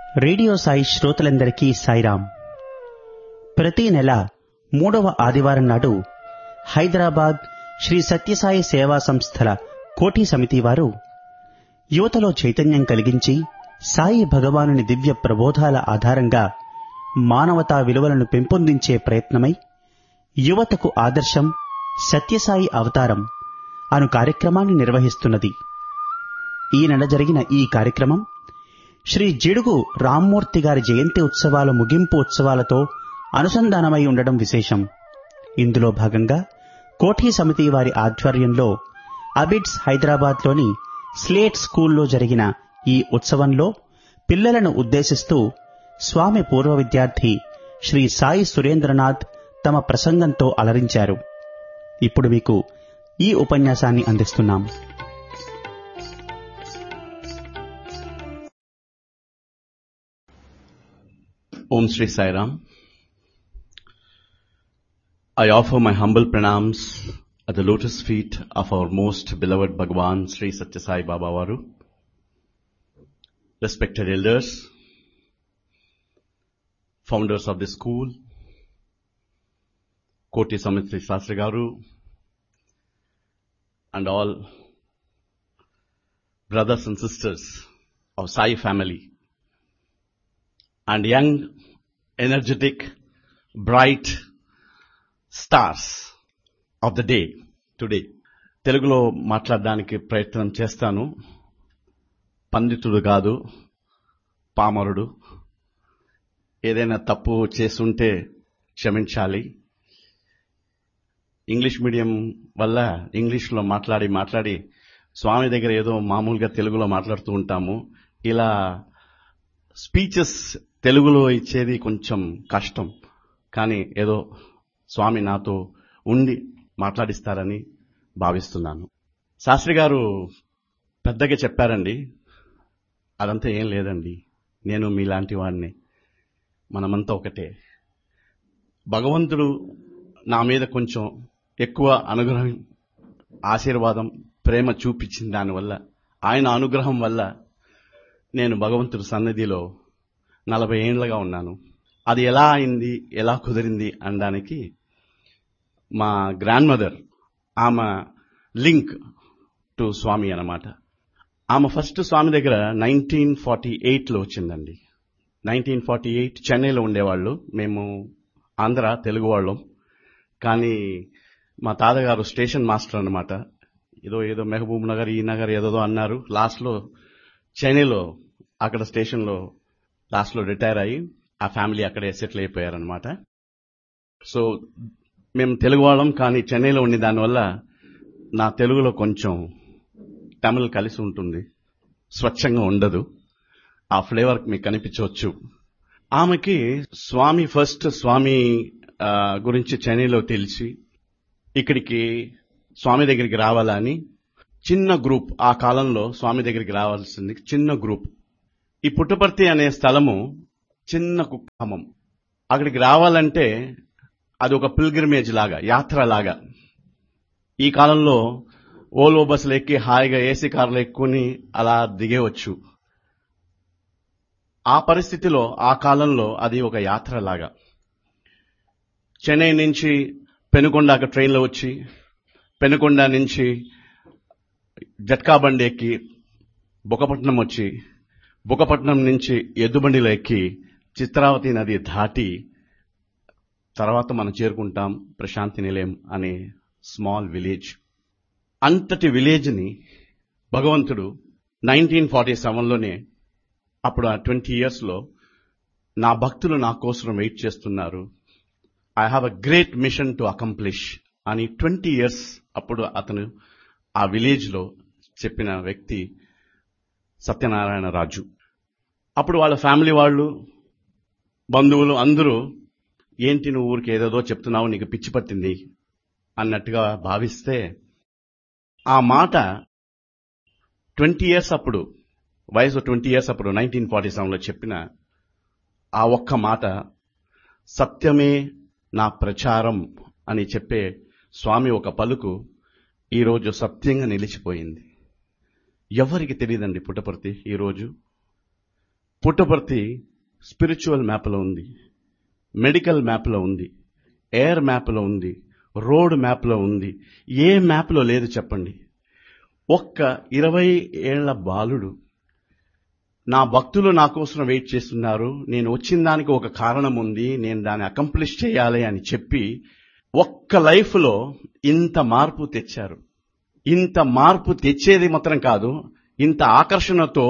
Radio Sai శ్రోతలందరికీ సాయిరాం. ప్రతి నెల 3వ ఆదివారం నాడు హైదరాబాద్ శ్రీ సత్యసాయి సేవా సంస్థల కోఠి సమితి వారు యువతలో చైతన్యం కలిగించి సాయి భగవానుని దివ్య ప్రబోధాల ఆధారంగా మానవతా విలువలను పెంపొందించే ప్రయత్నమై యువతకు ఆదర్శం సత్యసాయి అవతారం అను కార్యక్రమాన్ని నిర్వహిస్తున్నది. ఈ నెల జరిగిన ఈ కార్యక్రమం శ్రీ జిడుగు రామ్మూర్తి గారి జయంతి ఉత్సవాల ముగింపు ఉత్సవాలతో అనుసంధానమై ఉండడం విశేషం. ఇందులో భాగంగా కోఠి సమితి వారి ఆధ్వర్యంలో అబిడ్స్ హైదరాబాద్లోని స్లేట్ స్కూల్లో జరిగిన ఈ ఉత్సవంలో పిల్లలను ఉద్దేశిస్తూ స్వామి పూర్వ విద్యార్థి శ్రీ సాయి సురేంద్రనాథ్ తమ ప్రసంగంతో అలరించారు. ఇప్పుడు మీకు ఈ ఉపన్యాసాన్ని అందిస్తున్నాం. Om Shri Sai Ram. I offer my humble pranams at the lotus feet of our most beloved Bhagavan Sri Satya Sai Baba Varu. Respected elders, founders of the school, Koti Samit Sastri Garu, and all brothers and sisters of Sai family, and young, energetic, bright stars of the day today. తెలుగులో మాట్లాడడానికి ప్రయత్నం చేస్తాను. పండితుడు కాదు, పామరుడు. ఏదైనా తప్పు చేస్తుంటే క్షమించాలి. ఇంగ్లీష్ మీడియం వల్ల ఇంగ్లీష్లో మాట్లాడి స్వామి దగ్గర ఏదో మామూలుగా తెలుగులో మాట్లాడుతూ ఉంటాము. ఇలా స్పీచెస్ తెలుగులో ఇచ్చేది కొంచెం కష్టం, కానీ ఏదో స్వామి నాతో ఉండి మాట్లాడిస్తారని భావిస్తున్నాను. శాస్త్రి గారు పెద్దగా చెప్పారండి. అదంతా ఏం లేదండి. నేను మీలాంటి వాడిని. మనమంతా ఒకటే. భగవంతుడు నా మీద కొంచెం ఎక్కువ అనుగ్రహం, ఆశీర్వాదం, ప్రేమ చూపించిన దానివల్ల, ఆయన అనుగ్రహం వల్ల నేను భగవంతుడి సన్నిధిలో 40 ఏళ్లుగా ఉన్నాను. అది ఎలా అయింది, ఎలా కుదిరింది అనడానికి మా గ్రాండ్ మదర్, ఆమె లింక్ టు స్వామి అన్నమాట. ఆమె ఫస్ట్ స్వామి దగ్గర 1948లో వచ్చిందండి. 1948 చెన్నైలో ఉండేవాళ్ళు. మేము ఆంధ్ర తెలుగు వాళ్ళం. కానీ మా తాతగారు స్టేషన్ మాస్టర్ అన్నమాట. ఏదో మెహబూబ్ నగర్, ఈ నగర్ ఏదో అన్నారు. లాస్ట్లో చెన్నైలో అక్కడ స్టేషన్లో లాస్ట్లో రిటైర్ అయ్యి ఆ ఫ్యామిలీ అక్కడే సెటిల్ అయిపోయారనమాట. సో మేము తెలుగు వాళ్ళం, కానీ చెన్నైలో ఉండే దానివల్ల నా తెలుగులో కొంచెం తమిళ్ కలిసి ఉంటుంది, స్వచ్ఛంగా ఉండదు. ఆ ఫ్లేవర్ మీకు కనిపించవచ్చు. ఆమెకి స్వామి గురించి చెన్నైలో తెలిసి ఇక్కడికి స్వామి దగ్గరికి రావాలని చిన్న గ్రూప్, ఆ కాలంలో స్వామి దగ్గరికి రావాల్సింది చిన్న గ్రూప్. ఈ పుట్టపర్తి అనే స్థలము చిన్న కుక్కమం. అక్కడికి రావాలంటే అది ఒక పిల్గ్రిమేజ్ లాగా, యాత్ర లాగా. ఈ కాలంలో ఓల్వో బస్సులు ఎక్కి హాయిగా ఏసీ కార్లు ఎక్కుని అలా దిగేవచ్చు. ఆ పరిస్థితిలో ఆ కాలంలో అది ఒక యాత్ర లాగా. చెన్నై నుంచి పెనుకొండకు ట్రైన్లో వచ్చి, పెనుకొండ నుంచి జట్కా బండి ఎక్కి బుకపట్నం వచ్చి, బుకపట్నం నుంచి ఎద్దుబండిలో ఎక్కి చిత్రావతి నది దాటి తర్వాత మనం చేరుకుంటాం ప్రశాంతి నిలయం అనే స్మాల్ విలేజ్. అంతటి విలేజ్ని భగవంతుడు 1947లోనే, అప్పుడు ఆ 20 yearsలో నా భక్తులు నా కోసం వెయిట్ చేస్తున్నారు, I have a great mission to accomplish అని 20 years అప్పుడు అతను ఆ విలేజ్లో చెప్పిన వ్యక్తి సత్యనారాయణ రాజు. అప్పుడు వాళ్ళ ఫ్యామిలీ వాళ్ళు, బంధువులు అందరూ, ఏంటి నువ్వు ఊరికి ఏదేదో చెప్తున్నావు, నీకు పిచ్చి పట్టింది అన్నట్టుగా భావిస్తే, ఆ మాట 20 years అప్పుడు, వయసు 20 years అప్పుడు 1947లో చెప్పిన ఆ ఒక్క మాట, సత్యమే నా ప్రచారం అని చెప్పే స్వామి ఒక పలుకు ఈరోజు సత్యంగా నిలిచిపోయింది. ఎవరికి తెలియదండి పుట్టపర్తి ఈరోజు. పుట్టపర్తి స్పిరిచువల్ మ్యాప్లో ఉంది, మెడికల్ మ్యాప్లో ఉంది, ఎయిర్ మ్యాప్లో ఉంది, రోడ్ మ్యాప్లో ఉంది. ఏ మ్యాప్లో లేదు చెప్పండి? ఒక్క 20 ఏళ్ల బాలుడు, నా భక్తులు నా కోసం వెయిట్ చేస్తున్నారు, నేను వచ్చిన దానికి ఒక కారణం ఉంది, నేను దాన్ని అకంప్లిష్ చేయాలి అని చెప్పి ఒక్క లైఫ్లో ఇంత మార్పు తెచ్చారు. ఇంత మార్పు తెచ్చేది మాత్రం కాదు, ఇంత ఆకర్షణతో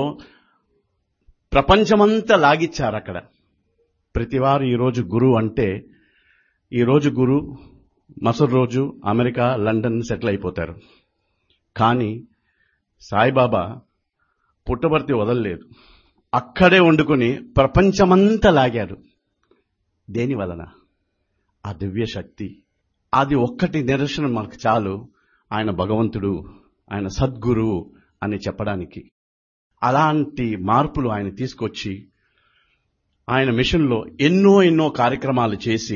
ప్రపంచమంతా లాగిచ్చారు అక్కడ. ప్రతివారు ఈరోజు గురువు అంటే, ఈరోజు గురువు మసరు రోజు అమెరికా, లండన్ సెటిల్ అయిపోతారు. కానీ సాయిబాబా పుట్టపర్తి వదలలేదు, అక్కడే వండుకొని ప్రపంచమంతా లాగాడు. దేని వలన? ఆ దివ్య శక్తి. అది ఒక్కటి నిదర్శనం మనకు చాలు, ఆయన భగవంతుడు, ఆయన సద్గురువు అని చెప్పడానికి. అలాంటి మార్పులు ఆయన తీసుకొచ్చి ఆయన మిషన్లో ఎన్నో కార్యక్రమాలు చేసి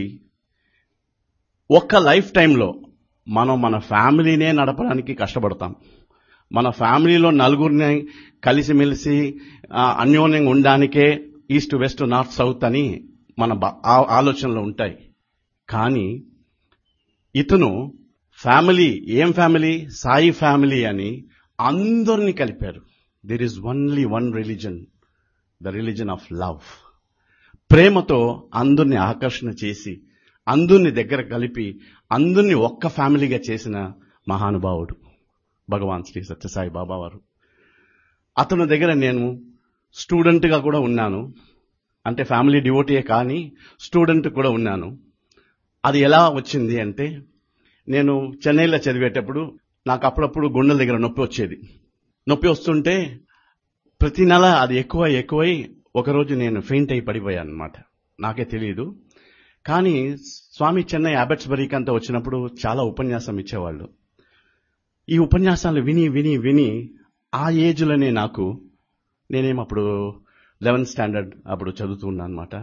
ఒక్క లైఫ్ టైంలో మనం మన ఫ్యామిలీనే నడపడానికి కష్టపడతాం. మన ఫ్యామిలీలో నలుగురిని కలిసిమెలిసి అన్యోన్యంగా ఉండడానికే ఈస్ట్ వెస్ట్ నార్త్ సౌత్ అని మన ఆలోచనలు ఉంటాయి. కానీ ఇతను ఫ్యామిలీ, ఏం ఫ్యామిలీ? సాయి ఫ్యామిలీ అని అందరినీ కలిపారు. There is only one religion, the religion of love. ప్రేమతో అందరినీ ఆకర్షణ చేసి, అందరినీ దగ్గర కలిపి, అందరినీ ఒక్క ఫ్యామిలీగా చేసిన మహానుభావుడు భగవాన్ శ్రీ సత్యసాయి బాబా వారు. అతని దగ్గర నేను స్టూడెంట్గా కూడా ఉన్నాను. అంటే ఫ్యామిలీ డివోటీయే కానీ స్టూడెంట్ కూడా ఉన్నాను. అది ఎలా వచ్చింది అంటే, నేను చెన్నైలో చదివేటప్పుడు నాకు అప్పుడప్పుడు గుండెల దగ్గర నొప్పి వచ్చేది. నొప్పి వస్తుంటే ప్రతి నెల అది ఎక్కువై ఒకరోజు నేను ఫెయింట్ అయి పడిపోయాను అనమాట. నాకే తెలియదు. కానీ స్వామి చెన్నై అబెట్స్బరీకి అంతా వచ్చినప్పుడు చాలా ఉపన్యాసం ఇచ్చేవాళ్ళు. ఈ ఉపన్యాసాలు విని ఆ ఏజ్లోనే నేనేమప్పుడు 11th స్టాండర్డ్ అప్పుడు చదువుతూ ఉన్నా అనమాట.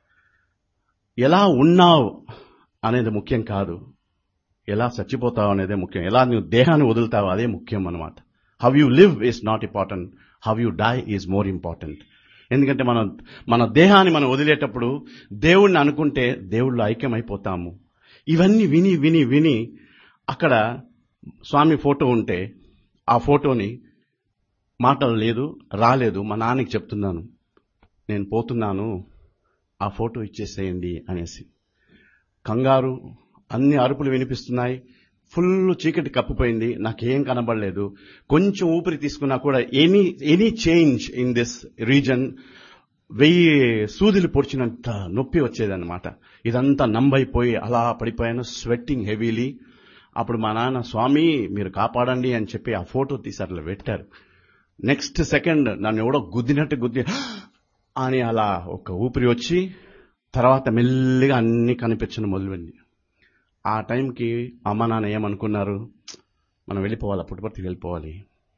ఎలా ఉన్నావు అనేది ముఖ్యం కాదు, ఎలా చచ్చిపోతావు అనేదే ముఖ్యం. ఎలా నువ్వు దేహాన్ని వదులుతావు అదే ముఖ్యం అనమాట. How you live is not important, how you die is more important. ఎందుకంటే మన దేహాన్ని మనం వదిలేటప్పుడు దేవుణ్ణి అనుకుంటే దేవుళ్ళు ఐక్యమైపోతాము. ఇవన్నీ విని అక్కడ స్వామి ఫోటో ఉంటే ఆ ఫోటోని మాటలు లేదు, రాలేదు, మా నాన్నకి చెప్తున్నాను, నేను పోతున్నాను, ఆ ఫోటో ఇచ్చేసేయండి అనేసి. కంగారు, అన్ని అరుపులు వినిపిస్తున్నాయి, ఫుల్ చీకటి కప్పిపోయింది, నాకేం కనబడలేదు. కొంచెం ఊపిరి తీసుకున్నా కూడా any change in this reason 1000 సూదులు పొడిచినంత నొప్పి వచ్చేదన్నమాట. ఇదంతా నంబైపోయి అలా పడిపోయాను, స్వెట్టింగ్ హెవీలీ. అప్పుడు మా నాన్న, స్వామి మీరు కాపాడండి అని చెప్పి ఆ ఫోటో తీసి అట్లా పెట్టారు. నెక్స్ట్ సెకండ్ నన్ను ఎవడో గుద్ది అని అలా ఒక ఊపిరి వచ్చి, తర్వాత మెల్లిగా అన్ని కనిపించడం మొదలుపెట్టింది. ఆ టైంకి అమ్మ నాన్న ఏమనుకున్నారు, మనం వెళ్ళిపోవాలి, పుట్టపర్తికి వెళ్ళిపోవాలి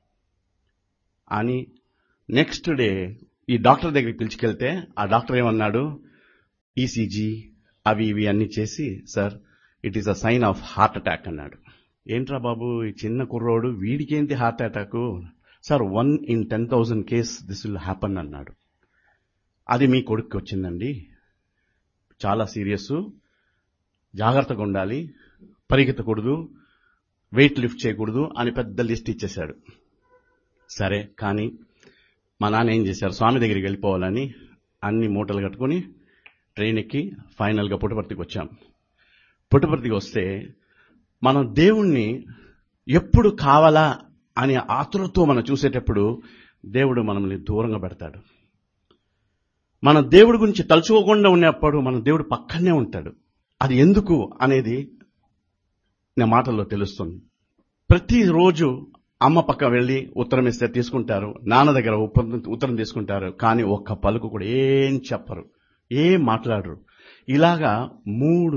అని. నెక్స్ట్ డే ఈ డాక్టర్ దగ్గరికి పిలుచుకెళ్తే ఆ డాక్టర్ ఏమన్నాడు, ఈసీజీ అవి ఇవి అన్ని చేసి, sir it is a sign of heart attack అన్నాడు. ఏంట్రా బాబు, ఈ చిన్న కుర్రోడు, వీడికేంటి heart attack? Sir 1 in 10,000 case this will happen అన్నాడు. అది మీ కొడుక్కి వచ్చిందండి, చాలా సీరియస్, జాగ్రత్తగా ఉండాలి, పరిగెత్తకూడదు, వెయిట్ లిఫ్ట్ చేయకూడదు అని పెద్ద లిస్ట్ ఇచ్చేశాడు. సరే, కానీ మా నాన్న ఏం చేశారు, స్వామి దగ్గరికి వెళ్ళిపోవాలని అన్ని మూటలు కట్టుకుని ట్రైన్ ఎక్కి ఫైనల్గా పుట్టపర్తికి వచ్చాం. పుట్టపర్తికి వస్తే మనం దేవుణ్ణి ఎప్పుడు కావాలా అని ఆతురతో మనం చూసేటప్పుడు దేవుడు మనల్ని దూరంగా పెడతాడు. మన దేవుడి గురించి తలుచుకోకుండా ఉన్నప్పుడు మన దేవుడు పక్కనే ఉంటాడు. అది ఎందుకు అనేది నా మాటల్లో తెలుస్తుంది. ప్రతిరోజు అమ్మ పక్క వెళ్ళి ఉత్తరం ఇస్తే తీసుకుంటారు, నాన్న దగ్గర ఉత్తరం తీసుకుంటారు, కానీ ఒక్క పలుకు కూడా ఏం చెప్పరు, ఏం మాట్లాడరు. ఇలాగా 3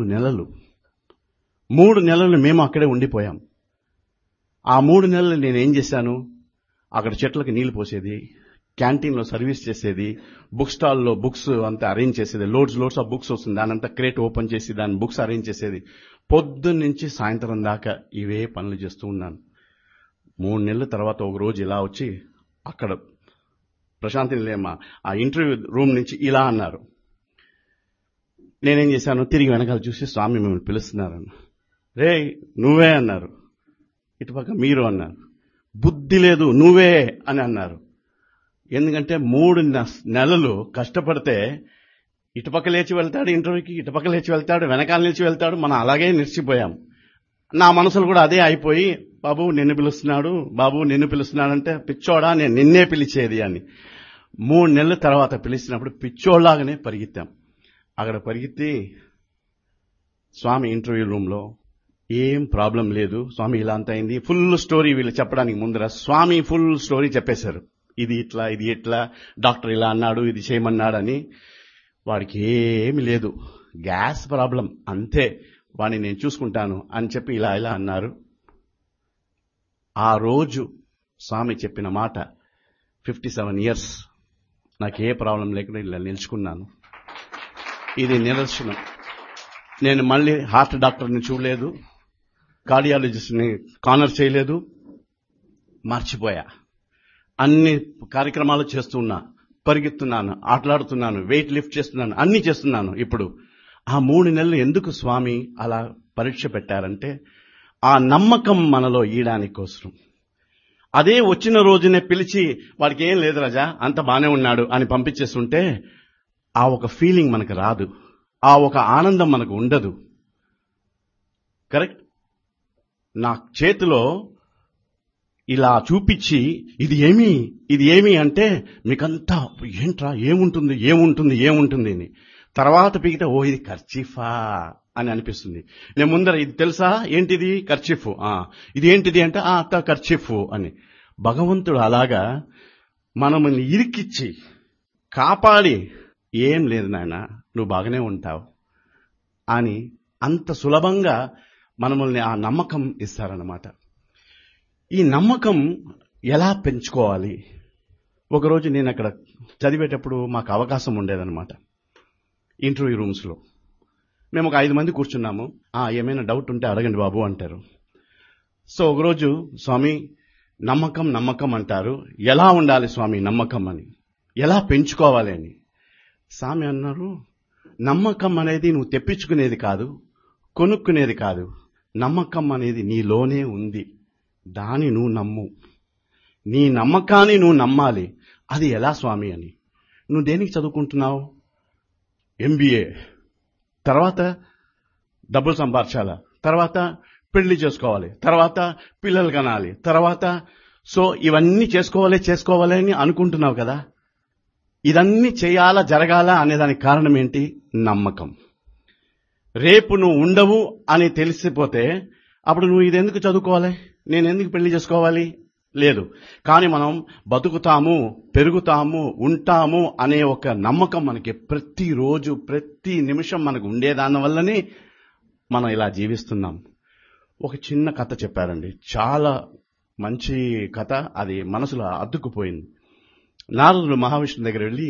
నెలలు మేము అక్కడే ఉండిపోయాం. ఆ 3 నెలలు నేనేం చేశాను, అక్కడ చెట్లకి నీళ్లు పోసేది, క్యాంటీన్లో సర్వీస్ చేసేది, బుక్ స్టాల్లో బుక్స్ అంతా అరేంజ్ చేసేది. లోడ్స్ ఆఫ్ బుక్స్ వస్తుంది, దానంతా క్రేట్ ఓపెన్ చేసి దాని బుక్స్ అరేంజ్ చేసేది. పొద్దున్న నుంచి సాయంత్రం దాకా ఇవే పనులు చేస్తూ ఉన్నాను. 3 నెలల తర్వాత ఒక రోజు ఇలా వచ్చి అక్కడ ప్రశాంతి నిలయమ్మ ఆ ఇంటర్వ్యూ రూమ్ నుంచి ఇలా అన్నారు. నేనేం చేశాను, తిరిగి వెనకాల చూసి స్వామి మిమ్మల్ని పిలుస్తున్నారన్న. రే నువ్వే అన్నారు. ఇటుపక్క మీరు అన్నారు. బుద్ధి లేదు నువ్వే అని అన్నారు. ఎందుకంటే 3 నెలలు కష్టపడితే ఇటుపక్క లేచి వెళ్తాడు ఇంటర్వ్యూకి, ఇటుపక్క లేచి వెళ్తాడు, వెనకాల నిలిచి వెళ్తాడు. మనం అలాగే నిలిచిపోయాం. నా మనసులు కూడా అదే అయిపోయి, బాబు నిన్ను పిలుస్తున్నాడు, బాబు నిన్ను పిలుస్తున్నాడంటే, పిచ్చోడా నేను నిన్నే పిలిచేది అని. 3 నెలల తర్వాత పిలిచినప్పుడు పిచ్చోళ్లాగానే పరిగెత్తాం. అక్కడ పరిగెత్తి స్వామి ఇంటర్వ్యూ రూమ్లో ఏం ప్రాబ్లం లేదు స్వామి, ఇలా అంత అయింది, ఫుల్ స్టోరీ వీళ్ళు చెప్పడానికి ముందర స్వామి ఫుల్ స్టోరీ చెప్పేశారు. ఇది ఇట్లా, ఇది ఇట్లా, డాక్టర్ ఇలా అన్నాడు, ఇది చేయమన్నాడని. వాడికి ఏమి లేదు, గ్యాస్ ప్రాబ్లం అంతే, వాడిని నేను చూసుకుంటాను అని చెప్పి ఇలా ఇలా అన్నారు. ఆ రోజు స్వామి చెప్పిన మాట 57 ఇయర్స్ నాకు ఏ ప్రాబ్లం లేకుండా ఇలా నిలుచుకున్నాను. ఇది నిదర్శనం. నేను మళ్ళీ హార్ట్ డాక్టర్ని చూడలేదు, కార్డియాలజిస్ట్ని కానర్ చేయలేదు, మర్చిపోయా. అన్ని కార్యక్రమాలు చేస్తున్నా, పరిగెత్తున్నాను, ఆటలాడుతున్నాను, వెయిట్ లిఫ్ట్ చేస్తున్నాను, అన్ని చేస్తున్నాను. ఇప్పుడు ఆ 3 నెలలు ఎందుకు స్వామి అలా పరీక్ష పెట్టారంటే ఆ నమ్మకం మనలో ఈయడానికి కోసం. అదే వచ్చిన రోజునే పిలిచి వాడికి ఏం లేదు రాజా అంత బానే ఉన్నాడు అని పంపించేస్తుంటే ఆ ఒక ఫీలింగ్ మనకు రాదు, ఆ ఒక ఆనందం మనకు ఉండదు. కరెక్ట్. నా చేతిలో ఇలా చూపించి ఇది ఏమి అంటే మీకంతా ఏంట్రా ఏముంటుంది ఏముంటుంది ఏముంటుంది అని. తర్వాత పీకితే ఓ ఇది కర్చీఫా అని అనిపిస్తుంది. నేను ముందర ఇది తెలుసా ఏంటిది కర్చీఫ్, ఇది ఏంటిది అంటే అత్త కర్చీఫ్ అని. భగవంతుడు అలాగా మనల్ని ఇరికిచ్చి కాపాడి ఏం లేదు నాయన నువ్వు బాగానే ఉంటావు అని అంత సులభంగా మనల్ని ఆ నమ్మకం ఇస్తారన్నమాట. ఈ నమ్మకం ఎలా పెంచుకోవాలి? ఒకరోజు నేను అక్కడ చదివేటప్పుడు మాకు అవకాశం ఉండేదన్నమాట. ఇంటర్వ్యూ రూమ్స్లో మేము ఒక 5 మంది కూర్చున్నాము. ఏమైనా డౌట్ ఉంటే అడగండి బాబు అంటారు. సో ఒకరోజు స్వామి నమ్మకం అంటారు, ఎలా ఉండాలి స్వామి నమ్మకం అని, ఎలా పెంచుకోవాలి అని. స్వామి అన్నారు, నమ్మకం అనేది నువ్వు తెప్పించుకునేది కాదు, కొనుక్కునేది కాదు. నమ్మకం అనేది నీలోనే ఉంది, దాన్ని నువ్వు నమ్ము. నీ నమ్మకాన్ని నువ్వు నమ్మాలి. అది ఎలా స్వామి అని. నువ్వు దేనికి చదువుకుంటున్నావు? MBA. తర్వాత డబ్బులు సంపాదించాలా, తర్వాత పెళ్లి చేసుకోవాలి, తర్వాత పిల్లలు కనాలి, తర్వాత సో ఇవన్నీ చేసుకోవాలి అని అనుకుంటున్నావు కదా. ఇదన్నీ చేయాలా జరగాల అనేదానికి కారణం ఏంటి? నమ్మకం. రేపు నువ్వు ఉండవు అని తెలిసిపోతే అప్పుడు నువ్వు ఇదెందుకు చదువుకోవాలి, నేను ఎందుకు పెళ్లి చేసుకోవాలి? లేదు. కానీ మనం బతుకుతాము, పెరుగుతాము, ఉంటాము అనే ఒక నమ్మకం మనకి ప్రతిరోజు ప్రతి నిమిషం మనకు ఉండేదాని వల్లనే మనం ఇలా జీవిస్తున్నాం. ఒక చిన్న కథ చెప్పారండి, చాలా మంచి కథ, అది మనసులో అద్దుకుపోయింది. నారదుడు మహావిష్ణు దగ్గర వెళ్ళి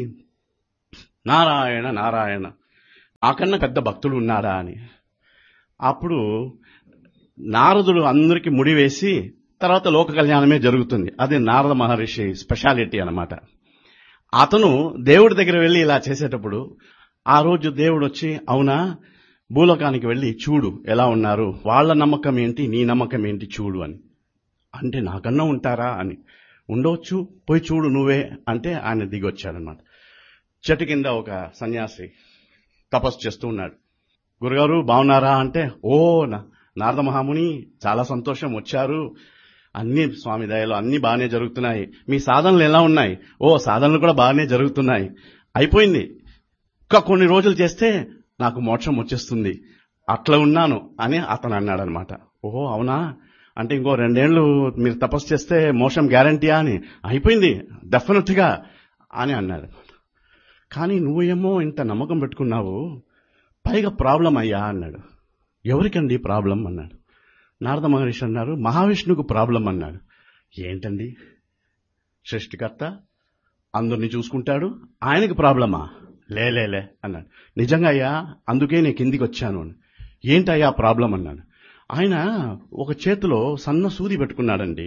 నారాయణ నారాయణ నాకన్నా పెద్ద భక్తుడు ఉన్నాడా అని. అప్పుడు నారదుడు అందరికీ ముడి వేసి తర్వాత లోక కళ్యాణమే జరుగుతుంది. అది నారద మహర్షి స్పెషాలిటీ అన్నమాట. అతను దేవుడి దగ్గర వెళ్ళి ఇలా చేసేటప్పుడు ఆ రోజు దేవుడు వచ్చి అవునా భూలోకానికి వెళ్ళి చూడు ఎలా ఉన్నారు, వాళ్ళ నమ్మకం ఏంటి నీ నమ్మకం ఏంటి చూడు అని. అంటే నాకన్నా ఉంటారా అని. ఉండవచ్చు, పోయి చూడు నువ్వే అంటే ఆయన దిగొచ్చాడనమాట. చెట్టు కింద ఒక సన్యాసి తపస్సు చేస్తూ ఉన్నాడు. గురుగారు బాగున్నారా అంటే, ఓ నారద మహాముని చాలా సంతోషం వచ్చారు, అన్ని స్వామి దయలో అన్ని బాగానే జరుగుతున్నాయి, మీ సాధనలు ఎలా ఉన్నాయి? ఓ సాధనలు కూడా బాగానే జరుగుతున్నాయి, అయిపోయింది, ఇంకా కొన్ని రోజులు చేస్తే నాకు మోక్షం వచ్చేస్తుంది, అట్లా ఉన్నాను అని అతను అన్నాడనమాట. ఓహో అవునా అంటే ఇంకో 2 ఏళ్లు మీరు తపస్సు చేస్తే మోక్షం గ్యారంటీయా అని. అయిపోయింది డెఫినెట్ గా అని అన్నాడు. కానీ నువ్వేమో ఇంత నమ్మకం పెట్టుకున్నావు, పైగా ప్రాబ్లం అయ్యా అన్నాడు. ఎవరికండి ప్రాబ్లం అన్నాడు. నారద మహర్షి అన్నారు, మహావిష్ణువుకు ప్రాబ్లం అన్నాడు. ఏంటండి, సృష్టికర్త అందరినీ చూసుకుంటాడు, ఆయనకు ప్రాబ్లమా? లేలే అన్నాడు. నిజంగా అయ్యా, అందుకే నేను కిందికి వచ్చాను అని. ఏంటయ్యా ప్రాబ్లం అన్నాడు. ఆయన ఒక చేతిలో సన్న సూది పెట్టుకున్నాడండి.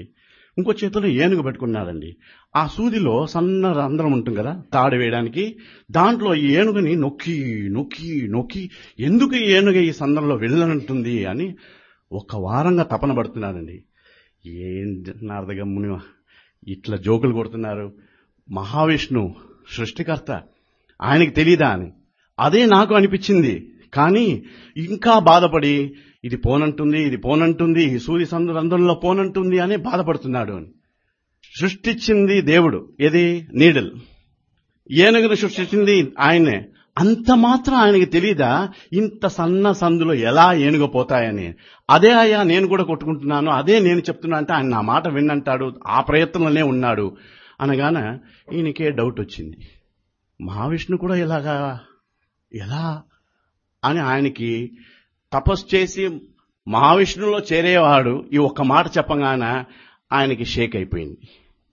ఇంకో చేతిలో ఏనుగు పెట్టుకున్నాడండి. ఆ సూదిలో సన్న రంధ్రం ఉంటుంది కదా తాడు వేయడానికి, దాంట్లో ఈ ఏనుగుని నొక్కి నొక్కి నొక్కి ఎందుకు ఈ ఏనుగు ఈ సందర్లో వెళ్ళనంటుంది అని ఒక వారంగా తపన పడుతున్నాడండి. ఏం నారదగమ్ముని ఇట్లా జోకులు కొడుతున్నారు, మహావిష్ణు సృష్టికర్త, ఆయనకి తెలీదా అని అదే నాకు అనిపించింది. కానీ ఇంకా బాధపడి ఇది పోనంటుంది, ఇది పోనంటుంది, ఈ సూర్య రంధ్రంలో పోనంటుంది అని బాధపడుతున్నాడు. అని సృష్టించింది దేవుడు, ఏది నీడల్, ఏనుగును సృష్టించింది ఆయనే. అంత మాత్రం ఆయనకి తెలీదా ఇంత సన్న సందులో ఎలా ఏనుగు పోతాయని? అదే అయ్యా నేను కూడా కొట్టుకుంటున్నాను, అదే నేను చెప్తున్నా అంటే ఆయన నా మాట విన్నంటాడు, ఆ ప్రయత్నంలోనే ఉన్నాడు అనగాన ఈయనకే డౌట్ వచ్చింది. మహావిష్ణు కూడా ఇలాగా ఎలా అని ఆయనకి తపస్సు చేసి మహావిష్ణువులో చేరేవాడు ఈ ఒక్క మాట చెప్పగాన ఆయనకి షేక్ అయిపోయింది.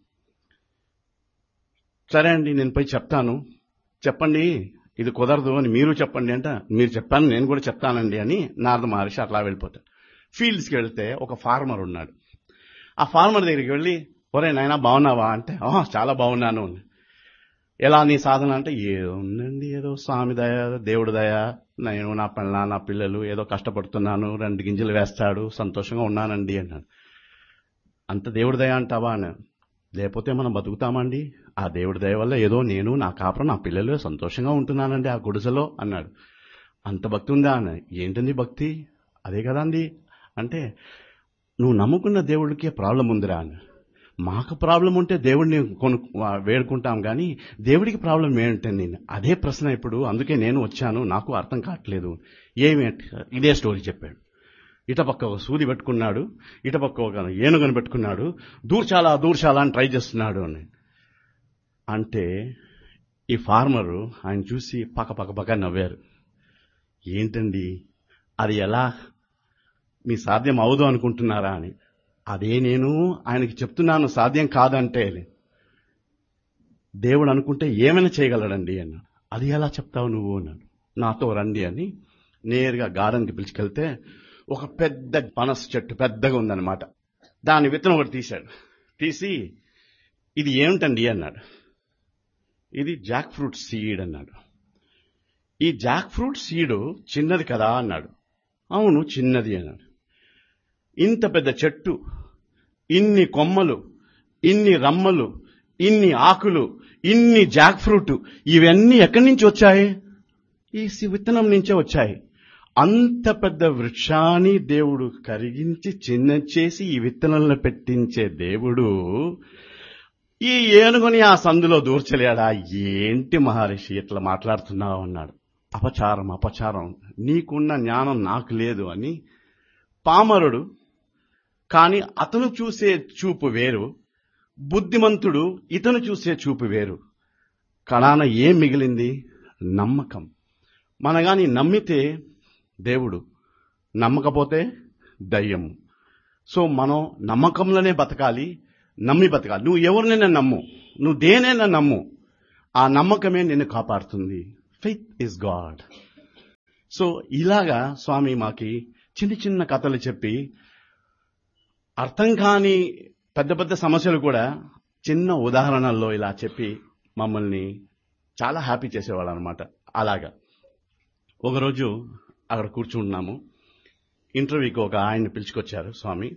సరే అండి నేను పోయి చెప్తాను, చెప్పండి ఇది కుదరదు అని మీరు చెప్పండి అంటే, మీరు చెప్పాను నేను కూడా చెప్తానండి అని నారద మహర్షి అట్లా వెళ్ళిపోతాడు. ఫీల్డ్స్కి వెళ్తే ఒక ఫార్మర్ ఉన్నాడు. ఆ ఫార్మర్ దగ్గరికి వెళ్ళి, ఒరే నాయనా బాగున్నావా అంటే, చాలా బాగున్నాను. ఎలా నీ సాధన అంటే, ఏముందండి ఏదో స్వామి దయ, దేవుడి దయ, నేను నా నా పిల్లలు ఏదో కష్టపడుతున్నాను, 2 గింజలు వేస్తాడు, సంతోషంగా ఉన్నానండి అన్నాడు. అంత దేవుడి దయ అంటావా అని, లేకపోతే మనం బతుకుతామండి, ఆ దేవుడి దయ వల్ల ఏదో నేను నా కాపురం నా పిల్లలు సంతోషంగా ఉంటున్నానండి ఆ గుడిసెలో అన్నాడు. అంత భక్తి ఉందా అని, ఏంటండి భక్తి, అదే కదా అండి అంటే, నువ్వు నమ్ముకున్న దేవుడికే ప్రాబ్లం ఉందిరా అని. మాకు ప్రాబ్లం ఉంటే దేవుడిని వేడుకుంటాం కానీ దేవుడికి ప్రాబ్లం ఏంటండి, అదే ప్రశ్న ఇప్పుడు, అందుకే నేను వచ్చాను, నాకు అర్థం కావట్లేదు. ఏమి ఇదే స్టోరీ చెప్పాడు. ఇటపక్క ఒక సూది పెట్టుకున్నాడు, ఇటపక్క ఒక ఏనుగను పెట్టుకున్నాడు, దూర్చాలా దూర్చాలా అని ట్రై చేస్తున్నాడు అని అంటే, ఈ ఫార్మరు ఆయన చూసి పక్క నవ్వారు. ఏంటండి అది ఎలా మీ సాధ్యం అవదు అనుకుంటున్నారా అని. అదే నేను ఆయనకి చెప్తున్నాను సాధ్యం కాదంటే, దేవుడు అనుకుంటే ఏమైనా చేయగలడండి అన్నాడు. అది ఎలా చెప్తావు నువ్వు అన్నాడు. నాతో రండి అని నేరుగా గార్డెన్కి పిలుచుకెళ్తే ఒక పెద్ద పనస చెట్టు పెద్దగా ఉందన్నమాట. దాని విత్తనం ఒకటి తీశాడు. తీసి ఇది ఏమిటండి అన్నాడు. ఇది జాక్ ఫ్రూట్ సీడ్ అన్నాడు. ఈ జాక్ ఫ్రూట్ సీడు చిన్నది కదా అన్నాడు. అవును చిన్నది అన్నాడు. ఇంత పెద్ద చెట్టు, ఇన్ని కొమ్మలు, ఇన్ని రమ్మలు, ఇన్ని ఆకులు, ఇన్ని జాక్ ఫ్రూట్, ఇవన్నీ ఎక్కడి నుంచి వచ్చాయి? ఈ విత్తనం నుంచే వచ్చాయి. అంత పెద్ద వృక్షాన్ని దేవుడు కరిగించి చిన్న చేసి ఈ విత్తనంలో పెట్టించే దేవుడు ఈ ఏనుగుని ఆ సందులో దూర్చలేడా? ఏంటి మహర్షి ఇట్లా మాట్లాడుతున్నావు అన్నాడు. అపచారం, నీకున్న జ్ఞానం నాకు లేదు అని. పామరుడు కానీ అతను చూసే చూపు వేరు, బుద్ధిమంతుడు ఇతను చూసే చూపు వేరు. కడాన ఏం మిగిలింది? నమ్మకం. మనగాని నమ్మితే దేవుడు, నమ్మకపోతే దయ్యము. సో మనం నమ్మకంలోనే బతకాలి, నమ్మి బతకాలి. నువ్వు ఎవరినైనా నమ్ము, నువ్వు దేనైనా నమ్ము, ఆ నమ్మకమే నిన్ను కాపాడుతుంది. Faith is God. సో ఇలాగా స్వామి మాకి చిన్న కథలు చెప్పి, అర్థం కాని పెద్ద సమస్యలు కూడా చిన్న ఉదాహరణల్లో ఇలా చెప్పి మమ్మల్ని చాలా హ్యాపీ చేసేవాళ్ళు అనమాట. అలాగా ఒకరోజు అక్కడ కూర్చుంటున్నాము, ఇంటర్వ్యూకి ఒక ఆయన్ని పిలుచుకొచ్చారు స్వామి.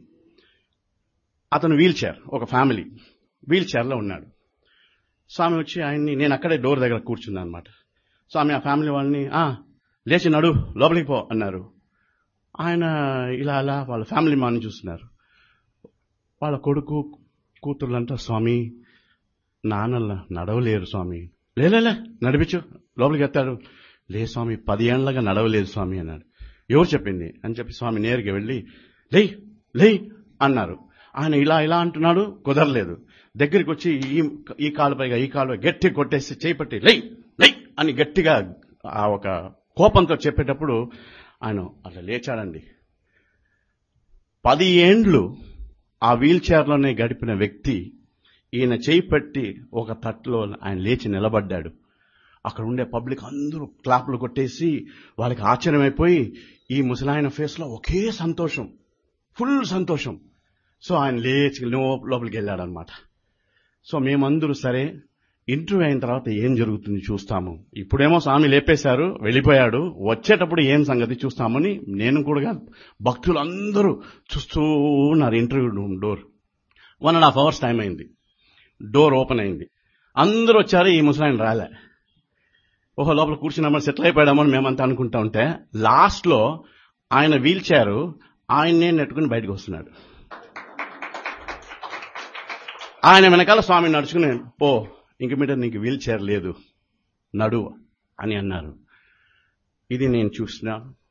అతను ఒక ఫ్యామిలీ వీల్ చైర్లో ఉన్నాడు. స్వామి వచ్చి ఆయన్ని, నేను అక్కడే డోర్ దగ్గర కూర్చున్నాను అనమాట. స్వామి ఆ ఫ్యామిలీ వాళ్ళని లేచి నడు లోపలికి పో అన్నారు. ఆయన ఇలా వాళ్ళ ఫ్యామిలీ మాని చూస్తున్నారు. వాళ్ళ కొడుకు కూతుర్లంతా, స్వామి నాన్న నడవలేరు స్వామి. లే నడిపించు లోపలికి ఎత్తాడు. లే స్వామి 10 ఏళ్లగా నడవలేదు స్వామి అన్నాడు. ఎవరు చెప్పింది అని చెప్పి స్వామి నేరుగా వెళ్ళి లే అన్నారు. ఆయన ఇలా అంటున్నాడు, కుదరలేదు. దగ్గరికి వచ్చి ఈ కాలుపైగా ఈ కాలు గట్టి కొట్టేసి చేపట్టి లై అని గట్టిగా ఆ ఒక కోపంతో చెప్పేటప్పుడు ఆయన అట్లా లేచాడండి. 10 ఏండ్లు ఆ వీల్ చైర్లోనే గడిపిన వ్యక్తి ఈయన చేయి పెట్టి ఒక తట్లో ఆయన లేచి నిలబడ్డాడు. అక్కడ ఉండే పబ్లిక్ అందరూ క్లాప్లు కొట్టేసి వాళ్ళకి ఆశ్చర్యమైపోయి ఈ ముసలాయన ఫేస్లో ఒకే సంతోషం, ఫుల్ సంతోషం. సో ఆయన లేచి లోపలికి వెళ్ళాడనమాట. సో మేమందరూ సరే ఇంటర్వ్యూ అయిన తర్వాత ఏం జరుగుతుంది చూస్తాము, ఇప్పుడేమో స్వామి లేపేశారు వెళ్ళిపోయాడు, వచ్చేటప్పుడు ఏం సంగతి చూస్తామని నేను కూడా భక్తులు అందరూ చూస్తూ ఉన్నారు. Interview room door 1.5 hours time అయింది. డోర్ ఓపెన్ అయింది, అందరూ వచ్చారు, ఈ ముసలాయన రాలే. ఓహో లోపల కూర్చున్నామని సెటిల్ అయిపోయామో అని మేమంతా అనుకుంటా ఉంటే లాస్ట్ లో ఆయన వీల్ చైర్ ఆయన్నే నెట్టుకుని బయటకు వస్తున్నాడు. ఆయన వెనకాల స్వామి నడుచుకుని పో ఇంక మీద నీకు వీల్ చైర్ లేదు నడు అని అన్నారు. ఇది నేను చూసిన,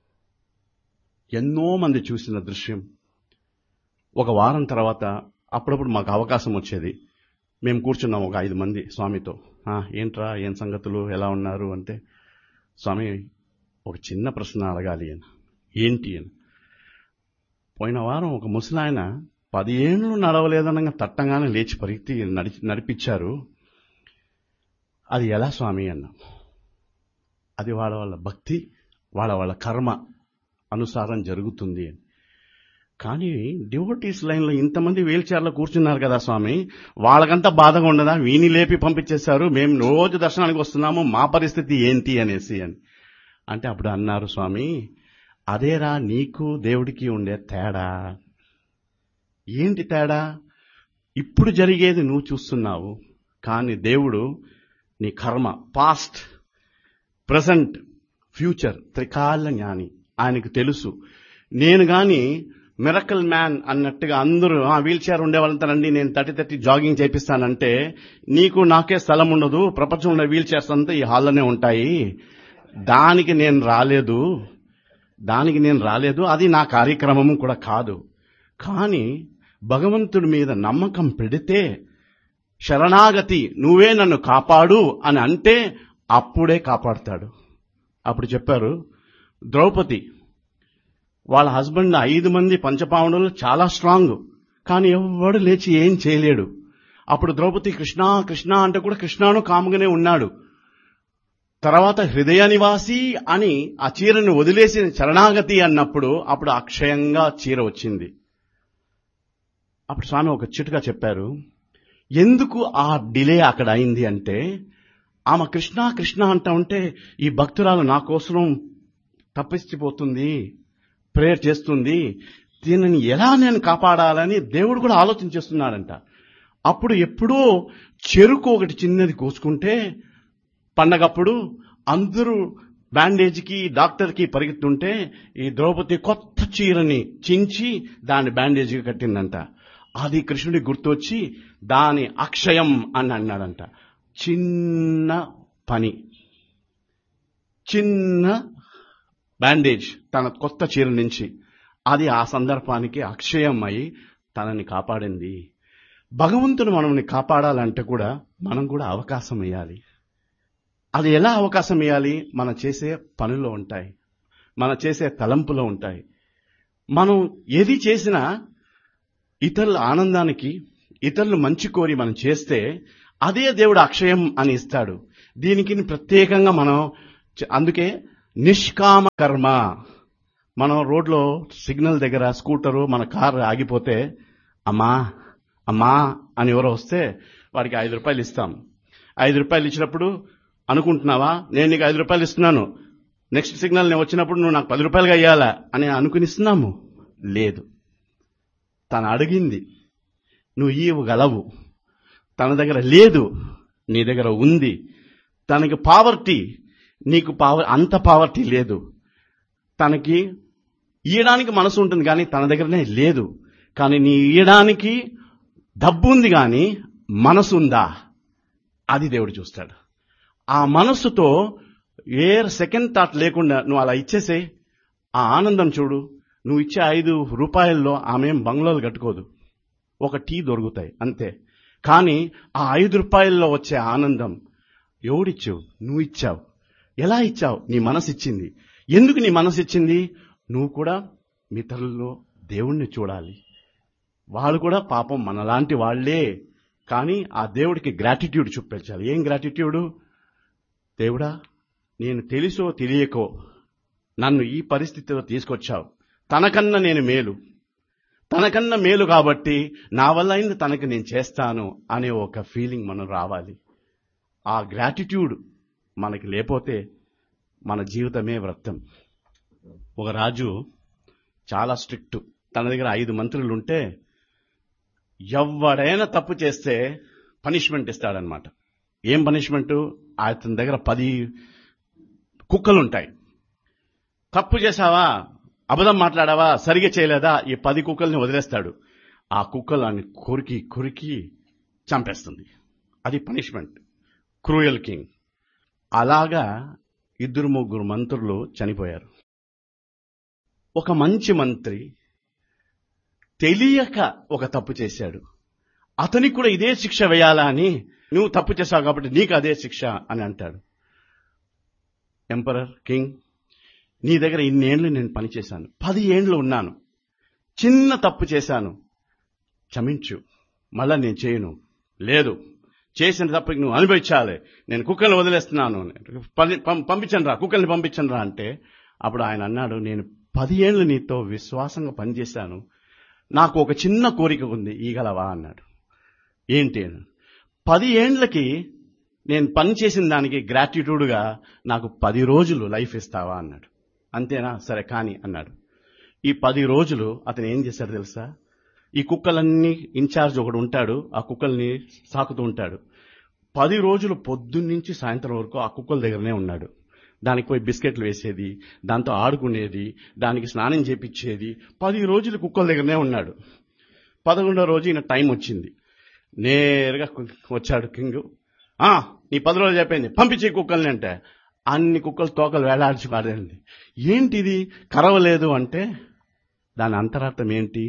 ఎన్నో మంది చూసిన దృశ్యం. ఒక వారం తర్వాత అప్పుడప్పుడు మాకు అవకాశం వచ్చేది, మేము కూర్చున్నాం ఒక 5 మంది స్వామితో. ఏంట్రా ఏం సంగతులు ఎలా ఉన్నారు అంటే, స్వామి ఒక చిన్న ప్రశ్న అడగాలి అని. ఏంటి అని. పోయిన వారం ఒక ముసలాయన 10 ఏళ్ళు నడవలేదనగా తట్టంగానే లేచి పరిగెత్తి నడిపించారు, అది ఎలా స్వామి అన్నాం. అది వాళ్ళ వాళ్ళ భక్తి వాళ్ళ వాళ్ళ కర్మ అనుసారం జరుగుతుంది అని. కానీ డివోటీస్ లైన్లో ఇంతమంది వీల్ చైర్లో కూర్చున్నారు కదా స్వామి, వాళ్ళకంతా బాధగా ఉండదా, వీని లేపి పంపించేశారు, మేము రోజు దర్శనానికి వస్తున్నాము, మా పరిస్థితి ఏంటి అనేసి అని అంటే అప్పుడు అన్నారు స్వామి, అదేరా నీకు దేవుడికి ఉండే తేడా. ఏంటి తేడా? ఇప్పుడు జరిగేది నువ్వు చూస్తున్నావు, కానీ దేవుడు నీ కర్మ పాస్ట్ ప్రజెంట్ ఫ్యూచర్ త్రికాల జ్ఞాని, ఆయనకు తెలుసు. నేను గాని మిరకల్ మ్యాన్ అన్నట్టుగా అందరూ వీల్ చైర్ ఉండే వాళ్ళంతా రండి నేను 30 జాగింగ్ చేపిస్తానంటే నీకు నాకే స్థలం ఉండదు, ప్రపంచంలో వీల్ చైర్స్ అంతా ఈ హాల్లోనే ఉంటాయి, దానికి నేను రాలేదు, అది నా కార్యక్రమం కూడా కాదు. కానీ భగవంతుడి మీద నమ్మకం పెడితే శరణాగతి నువ్వే నన్ను కాపాడు అని అంటే అప్పుడే కాపాడుతాడు. అప్పుడు చెప్పారు, ద్రౌపది వాళ్ళ హస్బెండ్ 5 మంది పంచపాండవులు చాలా స్ట్రాంగ్, కానీ ఎవడు లేచి ఏం చేయలేడు. అప్పుడు ద్రౌపది కృష్ణ కృష్ణ అంటే కూడా కృష్ణను కాముగానే ఉన్నాడు. తర్వాత హృదయ నివాసి అని ఆ చీరను వదిలేసి శరణాగతి అన్నప్పుడు అప్పుడు అక్షయంగా చీర వచ్చింది. అప్పుడు స్వామి ఒక చిటుగా చెప్పారు, ఎందుకు ఆ డిలే అక్కడ అయింది అంటే, ఆమె కృష్ణ కృష్ణ అంటా ఉంటే ఈ భక్తురాలు నా కోసం తప్పించిపోతుంది, ప్రేయర్ చేస్తుంది, దీనిని ఎలా నేను కాపాడాలని దేవుడు కూడా ఆలోచన చేస్తున్నాడంట. అప్పుడు ఎప్పుడో చెరుకు ఒకటి చిన్నది కోసుకుంటే పండగప్పుడు అందరూ బ్యాండేజ్కి డాక్టర్కి పరిగెత్తుంటే ఈ ద్రౌపది కొత్త చీరని చించి దాన్ని బ్యాండేజ్కి కట్టిందంట. అది కృష్ణుడికి గుర్తొచ్చి దాని అక్షయం అని అన్నాడంట. చిన్న పని, చిన్న బ్యాండేజ్ తన కొత్త చీర నుంచి, అది ఆ సందర్భానికి అక్షయం అయి తనని కాపాడింది. భగవంతుడు మనల్ని కాపాడాలంటే కూడా మనం కూడా అవకాశం ఇవ్వాలి. అది ఎలా అవకాశం ఇవ్వాలి? మనం చేసే పనుల్లో ఉంటాయి, మనం చేసే తలంపులో ఉంటాయి. మనం ఏది చేసినా ఇతరుల ఆనందానికి, ఇతరులు మంచి కోరి మనం చేస్తే అదే దేవుడు అక్షయం అని ఇస్తాడు. దీనికి ప్రత్యేకంగా మనం అందుకే నిష్కామ కర్మ. మనం రోడ్లో సిగ్నల్ దగ్గర స్కూటరు మన కారు ఆగిపోతే అమ్మా అమ్మా అని ఎవరో వస్తే వాడికి 5 రూపాయలు ఇస్తాం. 5 రూపాయలు ఇచ్చినప్పుడు అనుకుంటున్నావా నేను నీకు 5 రూపాయలు ఇస్తున్నాను, నెక్స్ట్ సిగ్నల్ నేను వచ్చినప్పుడు నువ్వు నాకు 10 రూపాయలుగా ఇవ్వాలా అని అనుకునిస్తున్నాము? లేదు. తను అడిగింది నువ్వు ఇవ్వగలవు, తన దగ్గర లేదు నీ దగ్గర ఉంది. తనకి పావర్టీ, నీకు అంత పావర్టీ లేదు. తనకి ఇయ్యడానికి మనసు ఉంటుంది కానీ తన దగ్గరనే లేదు. కానీ నీ ఇయ్యడానికి డబ్బు ఉంది కానీ మనసు ఉందా? అది దేవుడు చూస్తాడు. ఆ మనస్సుతో ఏ సెకండ్ థాట్ లేకుండా నువ్వు అలా ఇచ్చేసే ఆ ఆనందం చూడు. నువ్వు ఇచ్చే 5 రూపాయల్లో ఆమె బంగ్లాలు కట్టుకోదు, ఒక టీ దొరుకుతాయి అంతే. కానీ ఆ 5 రూపాయల్లో వచ్చే ఆనందం ఎవడిచ్చావు? నువ్వు ఇచ్చావు. ఎలా ఇచ్చావు? నీ మనసు ఇచ్చింది. ఎందుకు నీ మనసు ఇచ్చింది? నువ్వు కూడా మిత్రుల్లో దేవుణ్ణి చూడాలి. వాళ్ళు కూడా పాపం మనలాంటి వాళ్లే, కానీ ఆ దేవుడికి గ్రాటిట్యూడ్ చూపించాలి. ఏం గ్రాటిట్యూడు? దేవుడా నేను తెలుసో తెలియకో నన్ను ఈ పరిస్థితిలో తీసుకొచ్చావు, తనకన్నా నేను మేలు, తనకన్నా మేలు కాబట్టి నా వల్ల అయింది తనకి నేను చేస్తాను అనే ఒక ఫీలింగ్ మనం రావాలి. ఆ గ్రాటిట్యూడ్ మనకి లేకపోతే మన జీవితమే వ్యర్థం. ఒక రాజు చాలా స్ట్రిక్ట్. తన దగ్గర 5 మంత్రులు ఉంటే ఎవడైనా తప్పు చేస్తే పనిష్మెంట్ ఇస్తాడనమాట. ఏం పనిష్మెంట్? అతని దగ్గర 10 కుక్కలుంటాయి. తప్పు చేశావా, అబద్ధం మాట్లాడావా, సరిగా చేయలేదా, ఈ 10 కుక్కల్ని వదిలేస్తాడు. ఆ కుక్కలు అన్ని కొరికి కొరికి చంపేస్తుంది. అది పనిష్మెంట్. Cruel king. అలాగా 2-3 మంత్రులు చనిపోయారు. ఒక మంచి మంత్రి తెలియక ఒక తప్పు చేశాడు. అతనికి కూడా ఇదే శిక్ష వేయాలా అని, నువ్వు తప్పు చేశావు కాబట్టి నీకు అదే శిక్ష అని అంటాడు. ఎంపరర్, కింగ్, నీ దగ్గర ఇన్నేళ్లు నేను పనిచేశాను, 10 ఏండ్లు ఉన్నాను, చిన్న తప్పు చేశాను, క్షమించు, మళ్ళా నేను చేయను. లేదు, చేసిన తప్పుకి నువ్వు అనుభవించాలి, నేను కుక్కల్ని వదిలేస్తున్నాను, పంపించండి రా, కుక్కల్ని పంపించండి రా అంటే అప్పుడు ఆయన అన్నాడు, నేను 10 ఏండ్లు నీతో విశ్వాసంగా పనిచేశాను, నాకు ఒక చిన్న కోరిక ఉంది, ఈగలవా అన్నాడు. ఏంటి? 10 ఏండ్లకి నేను పని చేసిన దానికి గ్రాటిట్యూడ్గా నాకు 10 రోజులు లైఫ్ ఇస్తావా అన్నాడు. అంతేనా, సరే కానీ అన్నాడు. ఈ 10 రోజులు అతను ఏం చేశాడు తెలుసా? ఈ కుక్కలన్నీ ఇన్ఛార్జ్ ఒకడు ఉంటాడు, ఆ కుక్కల్ని సాకుతూ ఉంటాడు. 10 రోజులు పొద్దున్నుంచి సాయంత్రం వరకు ఆ కుక్కల దగ్గరనే ఉన్నాడు. దానికి పోయి బిస్కెట్లు వేసేది, దాంతో ఆడుకునేది, దానికి స్నానం చేపించేది. 10 రోజులు కుక్కల దగ్గరనే ఉన్నాడు. 11వ రోజు ఈయన టైం వచ్చింది. నేరుగా వచ్చాడు కింగ్. నీ 10 రోజులు చెప్పింది, పంపించే కుక్కల్ని అంటే అన్ని కుక్కలు తోకలు వేలాడ్చి పాడింది. ఏంటిది కరవలేదు అంటే దాని అంతరార్థం ఏంటి?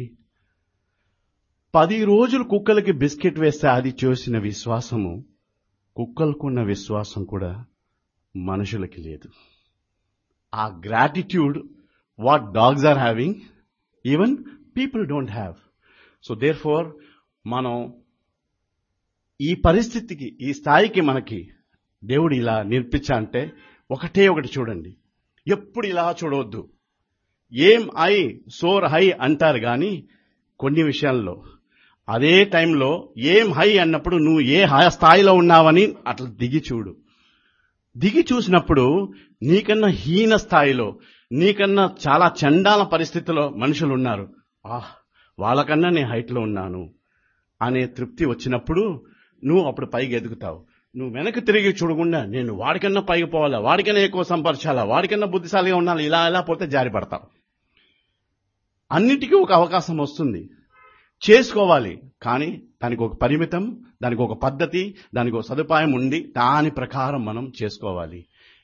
10 రోజులు కుక్కలకి బిస్కెట్ వేస్తే అది చూసిన విశ్వాసము, కుక్కలకున్న విశ్వాసం కూడా మనుషులకి లేదు. ఆ gratitude what dogs are having, even people don't have. So there four మనం ఈ పరిస్థితికి, ఈ స్థాయికి మనకి దేవుడు ఇలా నేర్పించాలంటే ఒకటే ఒకటి చూడండి. ఎప్పుడు ఇలా చూడవద్దు. ఏం ఐ సోర్ హై అంటారు కానీ కొన్ని విషయాల్లో అదే టైంలో ఏం హై అన్నప్పుడు నువ్వు ఏ స్థాయిలో ఉన్నావని అట్లా దిగి చూడు. దిగి చూసినప్పుడు నీకన్నా హీన స్థాయిలో, నీకన్నా చాలా చండాల పరిస్థితిలో మనుషులు ఉన్నారు. వాళ్ళకన్నా నేను హైట్లో ఉన్నాను అనే తృప్తి వచ్చినప్పుడు నువ్వు అప్పుడు పైకి ఎదుగుతావు. నువ్వు వెనక్కి తిరిగి చూడకుండా నేను వాడికన్నా పైకి పోవాలా, వాడికన్నా ఎక్కువ సంపర్చాలా, వాడికన్నా బుద్ధిశాలిగా ఉండాలి, ఇలా ఇలా పోతే జారి పడతావు. అన్నిటికీ ఒక అవకాశం వస్తుంది, చేసుకోవాలి. కానీ దానికి ఒక పరిమితం, దానికి ఒక పద్ధతి, దానికి ఒక సదుపాయం ఉండి దాని ప్రకారం మనం చేసుకోవాలి.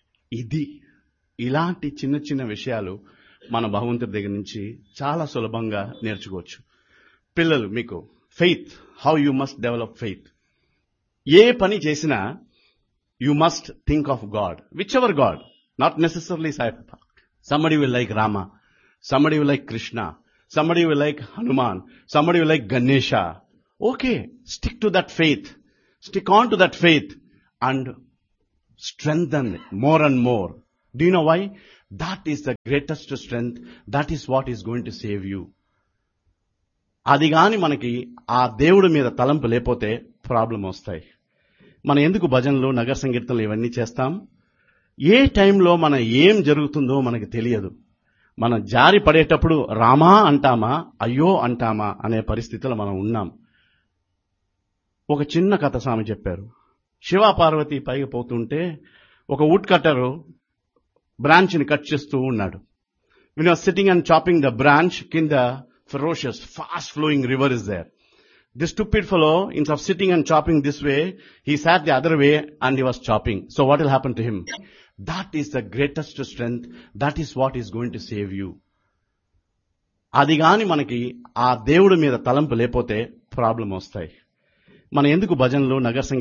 ఇలాంటి చిన్న చిన్న విషయాలు మన భగవంతుడి దగ్గర నుంచి చాలా సులభంగా నేర్చుకోవచ్చు. పిల్లలు, మీకు faith, how you must develop faith. ఏ పని చేసినా you must think of God, which ever God, not necessarily Saibaba. Somebody will like Rama, somebody will like Krishna, somebody will like Hanuman, somebody will like Ganesha. Okay, stick to that faith, stick on to that faith and strengthen more and more. Do you know why? That is the greatest strength, that is what is going to save you. అది గాని మనకి ఆ దేవుడి మీద తలంపు లేకపోతే problem వస్తాయి. మనం ఎందుకు భజనలు, నగర సంకీర్తనలు ఇవన్నీ చేస్తాం? ఏ టైంలో మన ఏం జరుగుతుందో మనకి తెలియదు. మనం జారి పడేటప్పుడు రామా అంటామా, అయ్యో అంటామా అనే పరిస్థితిలో మనం ఉన్నాం. ఒక చిన్న కథ స్వామి చెప్పారు. శివ పార్వతి పైకి పోతుంటే ఒక వుడ్ కట్టరు బ్రాంచ్ని కట్ చేస్తూ ఉన్నాడు. When he was sitting and chopping the branch, కింద ferocious, fast flowing river is there. This stupid fellow, instead of sitting and chopping this way, he sat the other way and he was chopping. So what will happen to him? That is the greatest strength. That is what is going to save you. అది గాని మనకి ఆ దేవుడి మీద తలంపు లేకపోతే problem వస్తాయి. మనం ఎందుకు భజనలు, నగర